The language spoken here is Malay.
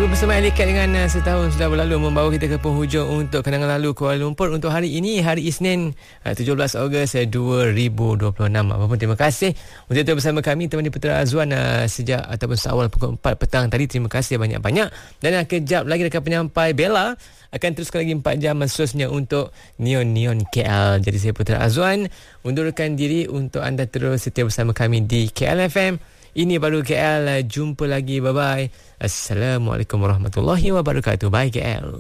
Bersama Alikat dengan setahun sudah berlalu membawa kita ke penghujung untuk kenangan lalu Kuala Lumpur untuk hari ini, hari Isnin 17 Ogos 2026. Apapun terima kasih untuk itu bersama kami temani Putra Azwan sejak ataupun seawal pukul 4 petang tadi. Terima kasih banyak-banyak. Dan kejap lagi dekat penyampai Bella akan teruskan lagi 4 jam seterusnya untuk Neon KL. Jadi saya Putra Azwan undurkan diri untuk anda terus setia bersama kami di KL FM. Ini baru KL. Jumpa lagi. Bye-bye. Assalamualaikum warahmatullahi wabarakatuh. Bye KL.